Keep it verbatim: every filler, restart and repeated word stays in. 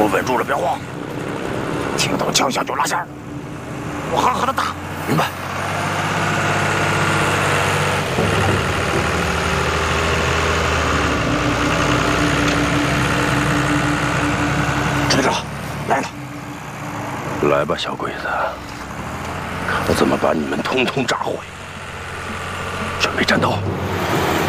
我稳住了，别慌。听到枪响就拉线儿，我狠狠的打。明白。追着，来了。来吧，小鬼子，看我怎么把你们通通炸毁。准备战斗。